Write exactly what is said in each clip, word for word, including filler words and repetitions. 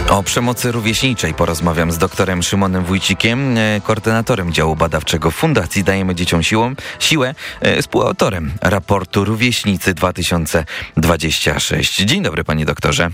O przemocy rówieśniczej porozmawiam z doktorem Szymonem Wójcikiem, koordynatorem działu badawczego Fundacji Dajemy Dzieciom Siłą, Siłę, współautorem raportu Rówieśnicy dwa tysiące dwudziesty szósty. Dzień dobry, panie doktorze.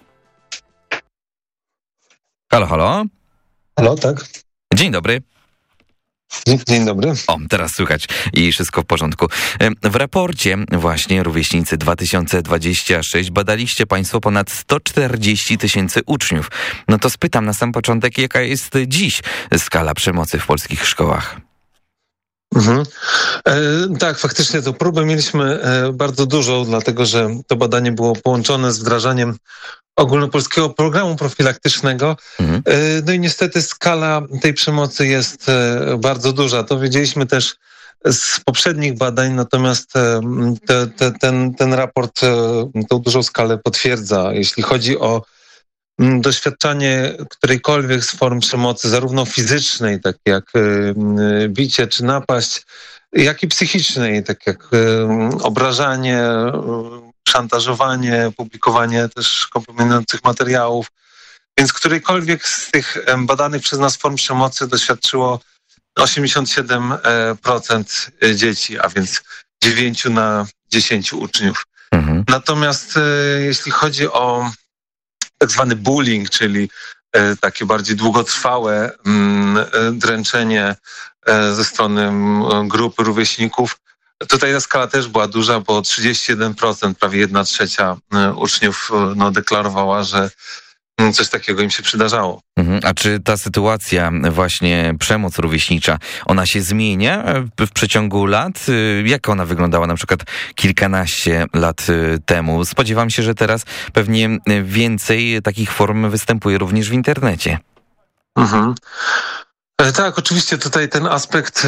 Halo, halo? Halo, tak. Dzień dobry. Dzień dobry. O, teraz słychać i wszystko w porządku. W raporcie właśnie Rówieśnicy dwa tysiące dwudziesty szósty badaliście państwo ponad sto czterdzieści tysięcy uczniów. No to spytam na sam początek, jaka jest dziś skala przemocy w polskich szkołach? Mhm. E, tak, faktycznie to próbę mieliśmy e, bardzo dużo, dlatego że to badanie było połączone z wdrażaniem ogólnopolskiego programu profilaktycznego. Mhm. E, no i niestety skala tej przemocy jest e, bardzo duża. To wiedzieliśmy też z poprzednich badań, natomiast e, te, te, ten, ten raport e, tą dużą skalę potwierdza. Jeśli chodzi o doświadczanie którejkolwiek z form przemocy, zarówno fizycznej, tak jak bicie czy napaść, jak i psychicznej, tak jak obrażanie, szantażowanie, publikowanie też kompromitujących materiałów. Więc którejkolwiek z tych badanych przez nas form przemocy doświadczyło osiemdziesiąt siedem procent dzieci, a więc dziewięć na dziesięć uczniów. Mhm. Natomiast jeśli chodzi o tak zwany bullying, czyli e, takie bardziej długotrwałe m, e, dręczenie e, ze strony m, grupy rówieśników. Tutaj ta skala też była duża, bo trzydzieści jeden procent, prawie jedna trzecia e, uczniów e, no, deklarowała, że m, coś takiego im się przydarzało. Mhm. A czy ta sytuacja, właśnie przemoc rówieśnicza, ona się zmienia w przeciągu lat? Jak ona wyglądała na przykład kilkanaście lat temu? Spodziewam się, że teraz pewnie więcej takich form występuje również w internecie. Mhm. Tak, oczywiście tutaj ten aspekt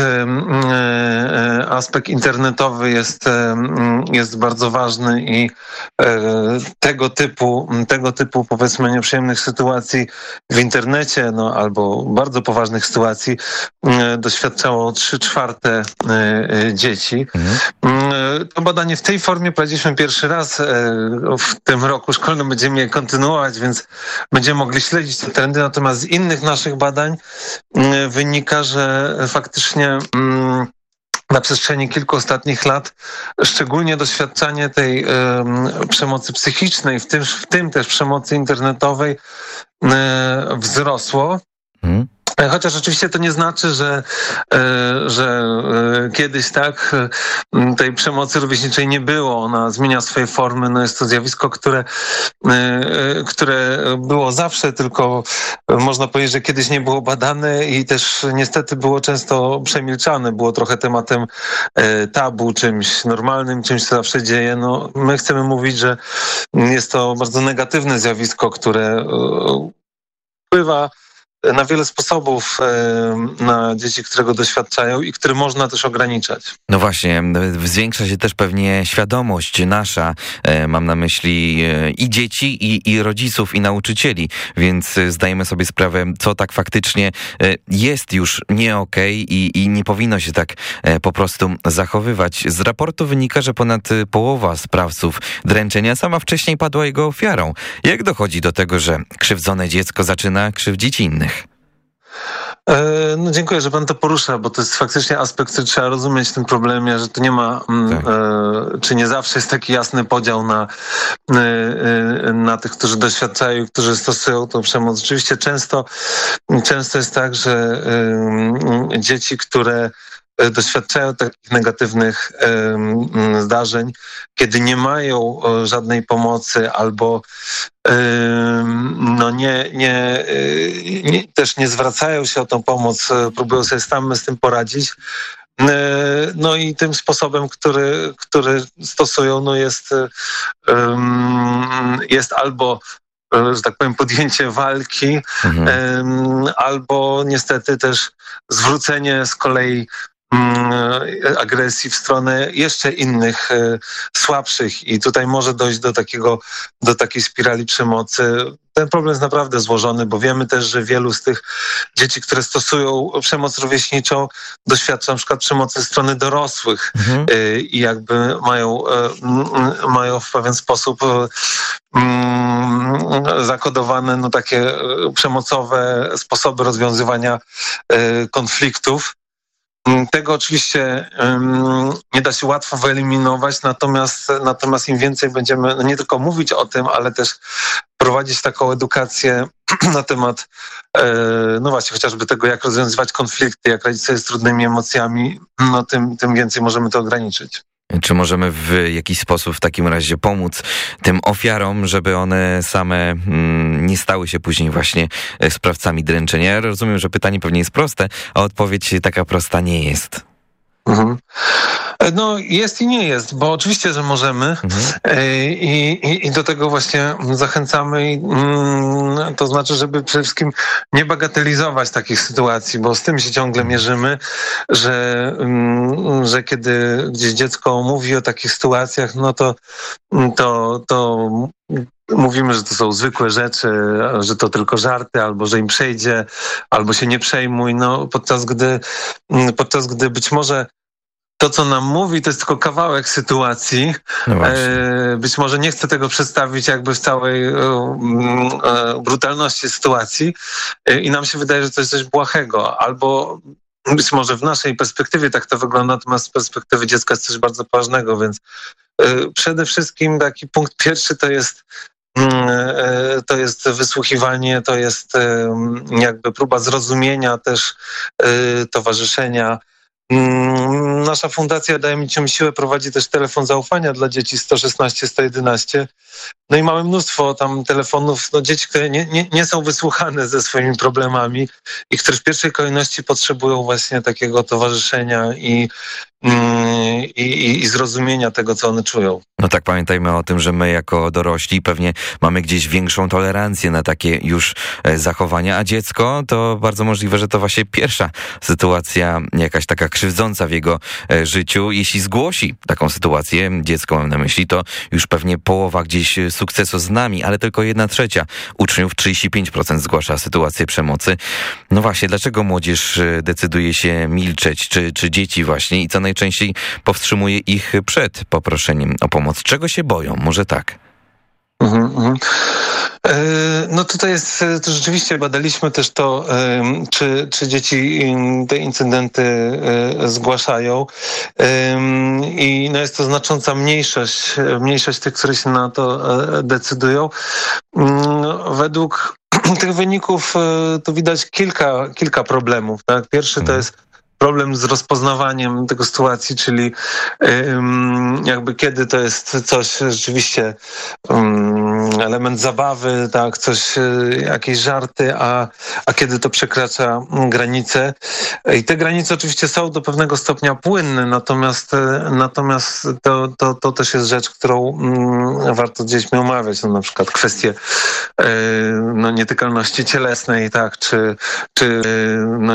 aspekt internetowy jest, jest bardzo ważny i tego typu, tego typu powiedzmy nieprzyjemnych sytuacji w internecie, no albo bardzo poważnych sytuacji doświadczało trzy czwarte dzieci. Mhm. To badanie w tej formie prowadziliśmy pierwszy raz w tym roku szkolnym, będziemy je kontynuować, więc będziemy mogli śledzić te trendy, natomiast z innych naszych badań wynika, że faktycznie mm, na przestrzeni kilku ostatnich lat szczególnie doświadczanie tej y, przemocy psychicznej, w tym, w tym też przemocy internetowej y, wzrosło. Hmm. Chociaż oczywiście to nie znaczy, że, że kiedyś tak tej przemocy rówieśniczej nie było. Ona zmienia swoje formy. No jest to zjawisko, które, które było zawsze, tylko można powiedzieć, że kiedyś nie było badane i też niestety było często przemilczane. Było trochę tematem tabu, czymś normalnym, czymś, co zawsze dzieje. No, my chcemy mówić, że jest to bardzo negatywne zjawisko, które wpływa na wiele sposobów na dzieci, które go doświadczają i które można też ograniczać. No właśnie, zwiększa się też pewnie świadomość nasza, mam na myśli i dzieci, i, i rodziców, i nauczycieli, więc zdajemy sobie sprawę, co tak faktycznie jest już nie okej i, i nie powinno się tak po prostu zachowywać. Z raportu wynika, że ponad połowa sprawców dręczenia sama wcześniej padła jego ofiarą. Jak dochodzi do tego, że krzywdzone dziecko zaczyna krzywdzić innych? No dziękuję, że pan to porusza, bo to jest faktycznie aspekt, który trzeba rozumieć w tym problemie, że to nie ma, tak. e, czy nie zawsze jest taki jasny podział na, e, na tych, którzy doświadczają i którzy stosują tą przemoc. Oczywiście często, często jest tak, że e, dzieci, które doświadczają takich negatywnych e, zdarzeń, kiedy nie mają żadnej pomocy albo e, no nie, nie, nie, też nie zwracają się o tą pomoc, próbują sobie same z tym poradzić. E, no i tym sposobem, który, który stosują, no jest, e, jest albo że tak powiem, podjęcie walki, mhm. albo niestety też zwrócenie z kolei agresji w stronę jeszcze innych słabszych i tutaj może dojść do takiego, do takiej spirali przemocy. Ten problem jest naprawdę złożony, bo wiemy też, że wielu z tych dzieci, które stosują przemoc rówieśniczą, doświadcza na przykład przemocy ze strony dorosłych mhm. i jakby mają, mają w pewien sposób zakodowane no, takie przemocowe sposoby rozwiązywania konfliktów. Tego oczywiście um, nie da się łatwo wyeliminować, natomiast, natomiast im więcej będziemy no nie tylko mówić o tym, ale też prowadzić taką edukację na temat e, no właśnie chociażby tego, jak rozwiązywać konflikty, jak radzić sobie z trudnymi emocjami, no tym, tym więcej możemy to ograniczyć. Czy możemy w jakiś sposób w takim razie pomóc tym ofiarom, żeby one same mm, nie stały się później właśnie sprawcami dręczenia? Ja rozumiem, że pytanie pewnie jest proste, a odpowiedź taka prosta nie jest. Mhm. No jest i nie jest, bo oczywiście, że możemy mhm. I, i, i do tego właśnie zachęcamy, i, mm, to znaczy, żeby przede wszystkim nie bagatelizować takich sytuacji, bo z tym się ciągle mierzymy, że, mm, że kiedy gdzieś dziecko mówi o takich sytuacjach, no to, to, to mówimy, że to są zwykłe rzeczy, że to tylko żarty, albo że im przejdzie, albo się nie przejmuj, no podczas gdy, podczas gdy być może to, co nam mówi, to jest tylko kawałek sytuacji. No e, być może nie chcę tego przedstawić jakby w całej e, e, brutalności sytuacji e, i nam się wydaje, że to jest coś błahego. Albo być może w naszej perspektywie tak to wygląda, natomiast z perspektywy dziecka jest coś bardzo ważnego, więc e, przede wszystkim taki punkt pierwszy to jest e, to jest wysłuchiwanie, to jest e, jakby próba zrozumienia też e, towarzyszenia. Nasza fundacja Daje Dzieciom Siłę prowadzi też telefon zaufania dla dzieci sto szesnaście sto jedenaście. No i mamy mnóstwo tam telefonów, no dzieci, które nie, nie, nie są wysłuchane ze swoimi problemami i które w pierwszej kolejności potrzebują właśnie takiego towarzyszenia i, i, i zrozumienia tego, co one czują. No tak, pamiętajmy o tym, że my jako dorośli pewnie mamy gdzieś większą tolerancję na takie już zachowania, a dziecko to bardzo możliwe, że to właśnie pierwsza sytuacja jakaś taka krzywdząca w jego życiu. Jeśli zgłosi taką sytuację, dziecko mam na myśli, to już pewnie połowa gdzieś sukcesu z nami, ale tylko jedna trzecia uczniów, trzydzieści pięć procent zgłasza sytuację przemocy. No właśnie, dlaczego młodzież decyduje się milczeć, czy, czy dzieci właśnie i co najczęściej powstrzymuje ich przed poproszeniem o pomoc? Czego się boją? Może tak? Mhm, mhm. No tutaj jest, to rzeczywiście badaliśmy też to, czy, czy dzieci te incydenty zgłaszają i no jest to znacząca mniejszość, mniejszość tych, które się na to decydują. Według tych wyników to widać kilka, kilka problemów. Tak? Pierwszy to jest problem z rozpoznawaniem tego sytuacji, czyli um, jakby kiedy to jest coś rzeczywiście um, element zabawy, tak, coś, jakieś żarty, a, a kiedy to przekracza granice. I te granice oczywiście są do pewnego stopnia płynne, natomiast, natomiast to, to, to też jest rzecz, którą um, warto z dziećmi omawiać, no, na przykład kwestie um, no, nietykalności cielesnej, tak, czy, czy no,